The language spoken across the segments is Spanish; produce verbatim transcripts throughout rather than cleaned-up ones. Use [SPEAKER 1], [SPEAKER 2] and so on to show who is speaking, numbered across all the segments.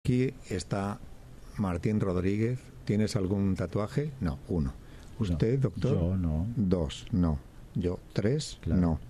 [SPEAKER 1] aquí está Martín Rodríguez. ¿Tienes algún tatuaje? No, uno. ¿Usted,
[SPEAKER 2] no,
[SPEAKER 1] doctor?
[SPEAKER 2] Yo no.
[SPEAKER 1] Dos, no. Yo, tres,
[SPEAKER 2] claro.
[SPEAKER 1] no.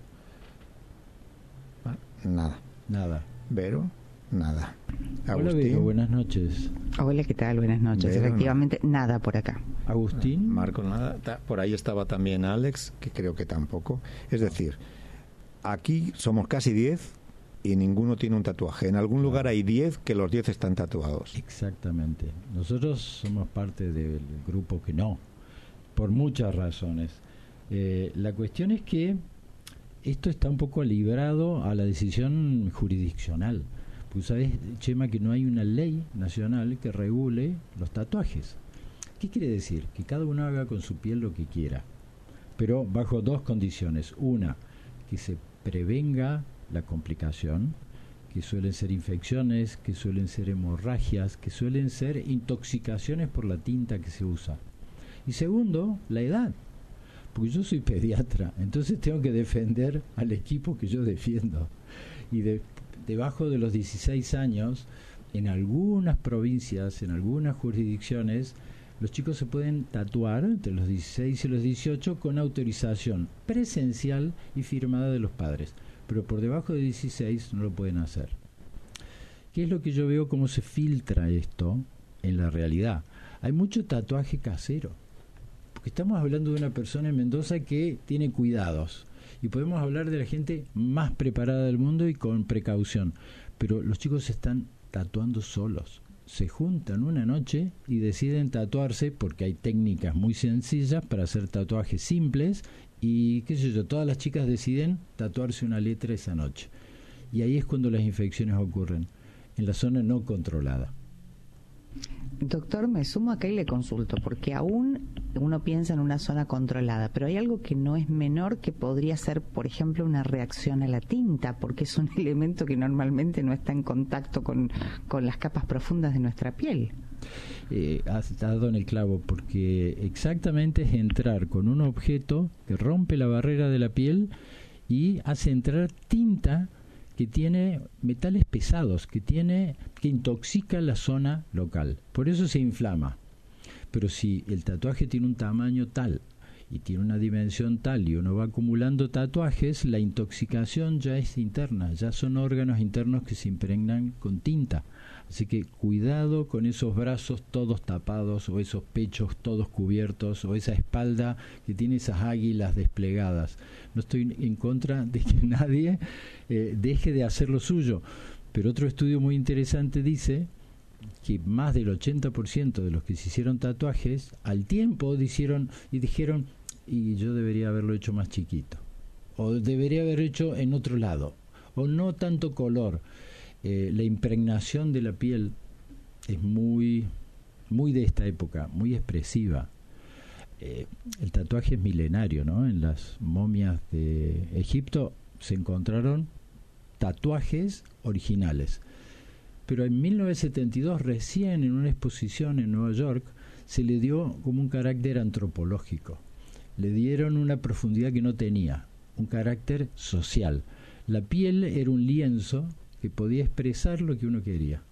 [SPEAKER 1] Nada.
[SPEAKER 2] Nada.
[SPEAKER 1] Vero, nada.
[SPEAKER 2] Hola,
[SPEAKER 1] Agustín.
[SPEAKER 2] Vero, buenas noches.
[SPEAKER 3] Hola, ¿qué tal? Buenas noches.
[SPEAKER 1] Vero,
[SPEAKER 3] Efectivamente, no. Nada por acá.
[SPEAKER 2] Agustín.
[SPEAKER 1] Marco, nada. Por ahí estaba también Alex, que creo que tampoco. Es decir, aquí somos casi diez y ninguno tiene un tatuaje. En algún lugar hay diez que los diez están tatuados.
[SPEAKER 2] Exactamente. Nosotros somos parte del grupo que no, por muchas razones. Eh, la cuestión es que esto está un poco librado a la decisión jurisdiccional. Pues sabes, Chema, que no hay una ley nacional que regule los tatuajes. ¿Qué quiere decir? Que cada uno haga con su piel lo que quiera, pero bajo dos condiciones. Una, que se prevenga la complicación, que suelen ser infecciones, que suelen ser hemorragias, que suelen ser intoxicaciones por la tinta que se usa. Y segundo, la edad, porque yo soy pediatra, entonces tengo que defender al equipo que yo defiendo. Y de, debajo de los dieciséis años, en algunas provincias, en algunas jurisdicciones, los chicos se pueden tatuar entre los dieciséis y los dieciocho con autorización presencial y firmada de los padres, pero por debajo de dieciséis no lo pueden hacer. ¿Qué es lo que yo veo cómo se filtra esto en la realidad? Hay mucho tatuaje casero, porque estamos hablando de una persona en Mendoza que tiene cuidados, y podemos hablar de la gente más preparada del mundo y con precaución, pero los chicos se están tatuando solos. Se juntan una noche y deciden tatuarse porque hay técnicas muy sencillas para hacer tatuajes simples y qué sé yo, todas las chicas deciden tatuarse una letra esa noche. Y ahí es cuando las infecciones ocurren, en la zona no controlada.
[SPEAKER 3] Doctor, me sumo acá y le consulto, porque aún uno piensa en una zona controlada, pero hay algo que no es menor que podría ser, por ejemplo, una reacción a la tinta, porque es un elemento que normalmente no está en contacto con, con las capas profundas de nuestra piel.
[SPEAKER 2] Eh, has dado en el clavo, porque exactamente es entrar con un objeto que rompe la barrera de la piel y hace entrar tinta que tiene metales pesados, que tiene que intoxica la zona local. Por eso se inflama. Pero si el tatuaje tiene un tamaño tal y tiene una dimensión tal y uno va acumulando tatuajes, la intoxicación ya es interna, ya son órganos internos que se impregnan con tinta. Así que cuidado con esos brazos todos tapados o esos pechos todos cubiertos o esa espalda que tiene esas águilas desplegadas. No estoy en contra de que nadie eh, deje de hacer lo suyo, pero otro estudio muy interesante dice que más del ochenta por ciento de los que se hicieron tatuajes al tiempo dijeron, y dijeron, y yo debería haberlo hecho más chiquito, o debería haber hecho en otro lado, o no tanto color. Eh, la impregnación de la piel es muy, muy de esta época, muy expresiva. Eh, el tatuaje es milenario, ¿no? En las momias de Egipto se encontraron tatuajes originales. Pero en mil novecientos setenta y dos, recién en una exposición en Nueva York, se le dio como un carácter antropológico. Le dieron una profundidad que no tenía, un carácter social. La piel era un lienzo que podía expresar lo que uno quería.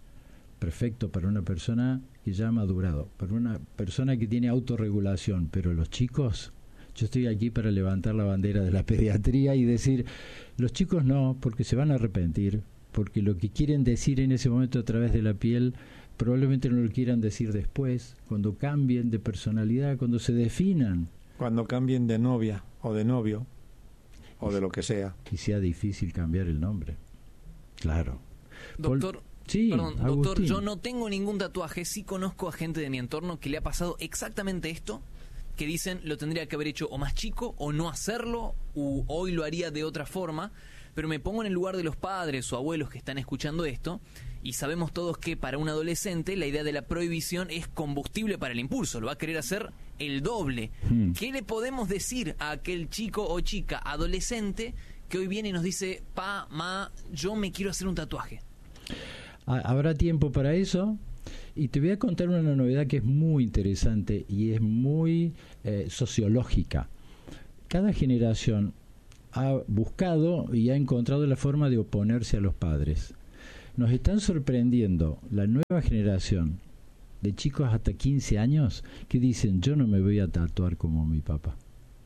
[SPEAKER 2] Perfecto para una persona que ya ha madurado, para una persona que tiene autorregulación, pero los chicos, yo estoy aquí para levantar la bandera de la pediatría y decir, los chicos no, porque se van a arrepentir, porque lo que quieren decir en ese momento a través de la piel probablemente no lo quieran decir después, cuando cambien de personalidad, cuando se definan.
[SPEAKER 1] Cuando cambien de novia o de novio o de lo que sea.
[SPEAKER 2] Y sea difícil cambiar el nombre. Claro.
[SPEAKER 4] Doctor,
[SPEAKER 2] Pol- sí,
[SPEAKER 4] perdón,
[SPEAKER 2] Agustín.
[SPEAKER 4] doctor, yo no tengo ningún tatuaje, sí conozco a gente de mi entorno que le ha pasado exactamente esto, que dicen lo tendría que haber hecho o más chico o no hacerlo, u hoy lo haría de otra forma, pero me pongo en el lugar de los padres o abuelos que están escuchando esto y sabemos todos que para un adolescente la idea de la prohibición es combustible para el impulso, lo va a querer hacer el doble. Hmm. ¿Qué le podemos decir a aquel chico o chica adolescente que hoy viene y nos dice, pa, ma, yo me quiero hacer un tatuaje?
[SPEAKER 2] Habrá tiempo para eso y te voy a contar una novedad que es muy interesante y es muy eh, sociológica. Cada generación ha buscado y ha encontrado la forma de oponerse a los padres. nos están sorprendiendo la nueva generación de chicos hasta quince años que dicen, yo no me voy a tatuar como mi papá.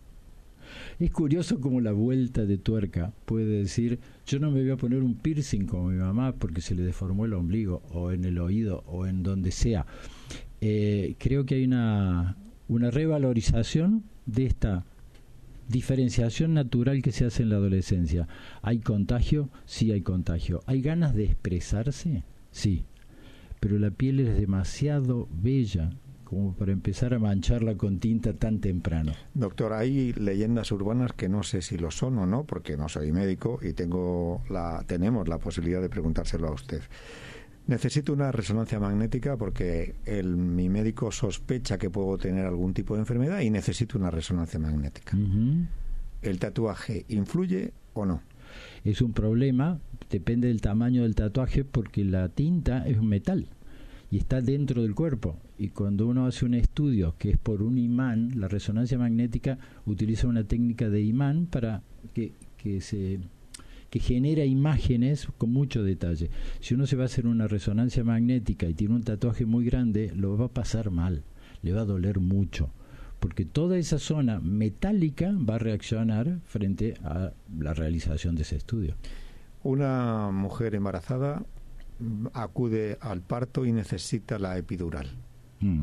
[SPEAKER 2] Es curioso cómo la vuelta de tuerca puede decir, yo no me voy a poner un piercing como mi mamá porque se le deformó el ombligo, o en el oído, o en donde sea. Eh, creo que hay una, una revalorización de esta diferenciación natural que se hace en la adolescencia. ¿Hay contagio? Sí hay contagio. ¿Hay ganas de expresarse? Sí. Pero la piel es demasiado bella como para empezar a mancharla con tinta tan temprano.
[SPEAKER 1] Doctor, hay leyendas urbanas que no sé si lo son o no, porque no soy médico y tengo la, tenemos la posibilidad de preguntárselo a usted. Necesito una resonancia magnética porque el, mi médico sospecha que puedo tener algún tipo de enfermedad y necesito una resonancia magnética. Uh-huh. ¿El tatuaje influye o no?
[SPEAKER 2] Es un problema, depende del tamaño del tatuaje, porque la tinta es un metal y está dentro del cuerpo. Y cuando uno hace un estudio que es por un imán, la resonancia magnética utiliza una técnica de imán para que, que se... que genera imágenes con mucho detalle. Si uno se va a hacer una resonancia magnética y tiene un tatuaje muy grande, lo va a pasar mal, le va a doler mucho, porque toda esa zona metálica va a reaccionar frente a la realización de ese estudio.
[SPEAKER 1] Una mujer embarazada acude al parto y necesita la epidural. Mm.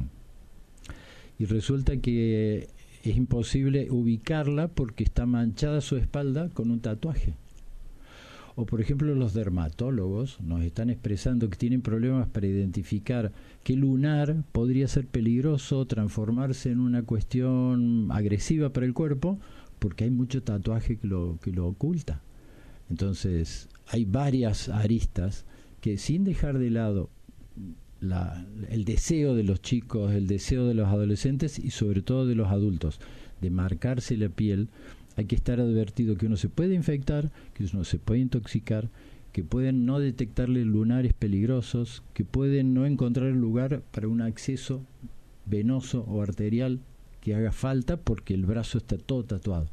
[SPEAKER 2] Y resulta que es imposible ubicarla porque está manchada su espalda con un tatuaje. O por ejemplo los dermatólogos nos están expresando que tienen problemas para identificar qué lunar podría ser peligroso, transformarse en una cuestión agresiva para el cuerpo, porque hay mucho tatuaje que lo, que lo oculta. Entonces hay varias aristas que, sin dejar de lado la, el deseo de los chicos, el deseo de los adolescentes y sobre todo de los adultos, de marcarse la piel, hay que estar advertido que uno se puede infectar, que uno se puede intoxicar, que pueden no detectarle lunares peligrosos, que pueden no encontrar el lugar para un acceso venoso o arterial que haga falta porque el brazo está todo tatuado.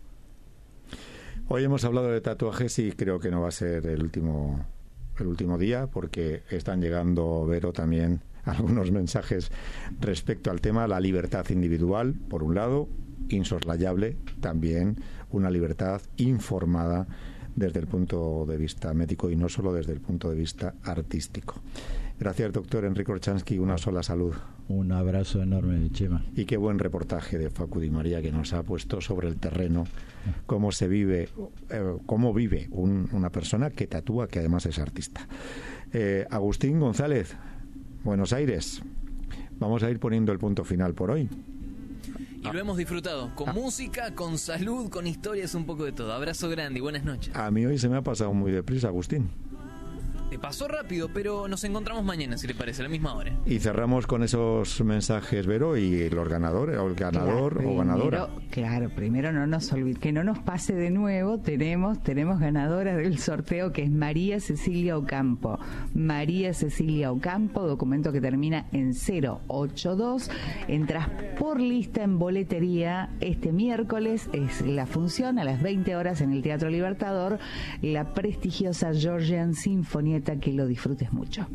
[SPEAKER 1] Hoy hemos hablado de tatuajes y creo que no va a ser el último, el último día, porque están llegando, Vero, también algunos mensajes respecto al tema, la libertad individual, por un lado, insoslayable, también una libertad informada desde el punto de vista médico y no solo desde el punto de vista artístico. Gracias, doctor Enrique Orchansky, una sola salud.
[SPEAKER 2] Un abrazo enorme, Chema.
[SPEAKER 1] Y qué buen reportaje de Facu Di María que nos ha puesto sobre el terreno cómo se vive, eh, cómo vive un, una persona que tatúa, que además es artista. Eh, Agustín González, Buenos Aires. Vamos a ir poniendo el punto final por hoy.
[SPEAKER 4] Y lo hemos disfrutado, con ah. música, con salud, con historias, un poco de todo. Abrazo grande y buenas noches.
[SPEAKER 1] A mí hoy se me ha pasado muy deprisa, Agustín.
[SPEAKER 4] Te pasó rápido, pero nos encontramos mañana, si le parece, a la misma hora.
[SPEAKER 1] Y cerramos con esos mensajes, Vero, y los ganadores, o el ganador
[SPEAKER 3] claro,
[SPEAKER 1] o ganadora.
[SPEAKER 3] Primero, claro, primero no nos olvidemos, que no nos pase de nuevo, tenemos, tenemos ganadora del sorteo, que es María Cecilia Ocampo. María Cecilia Ocampo, documento que termina en cero ocho dos. Entras por lista en boletería este miércoles, es la función a las veinte horas en el Teatro Libertador, la prestigiosa Georgian Sinfonietta. Que lo disfrutes mucho.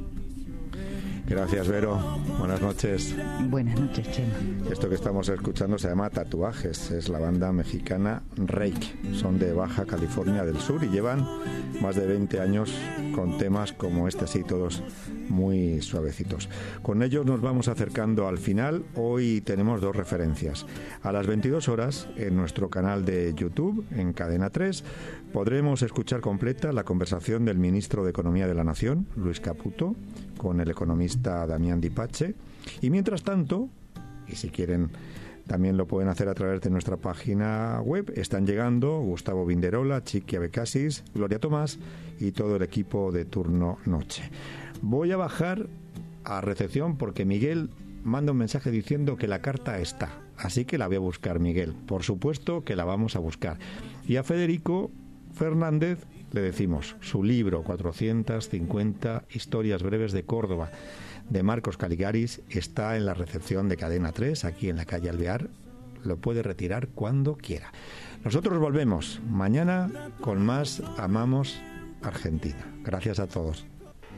[SPEAKER 1] Gracias, Vero. Buenas noches.
[SPEAKER 3] Buenas noches, Chema.
[SPEAKER 1] Esto que estamos escuchando se llama Tatuajes. Es la banda mexicana Reik. Son de Baja California del Sur y llevan más de veinte años con temas como este, así todos muy suavecitos. Con ellos nos vamos acercando al final. Hoy tenemos dos referencias. A las veintidós horas, en nuestro canal de YouTube, en Cadena tres, podremos escuchar completa la conversación del ministro de Economía de la Nación, Luis Caputo, con el economista Damián Dipache. Y mientras tanto, y si quieren también lo pueden hacer a través de nuestra página web, están llegando Gustavo Vinderola, Chiqui Abecasis, Gloria Tomás y todo el equipo de Turno Noche. Voy a bajar a recepción porque Miguel manda un mensaje diciendo que la carta está, así que la voy a buscar, Miguel. Por supuesto que la vamos a buscar. Y a Federico Fernández le decimos, su libro cuatrocientas cincuenta historias breves de Córdoba, de Marcos Caligaris, está en la recepción de Cadena tres, aquí en la calle Alvear. Lo puede retirar cuando quiera. Nosotros volvemos mañana con más Amamos Argentina. Gracias a todos.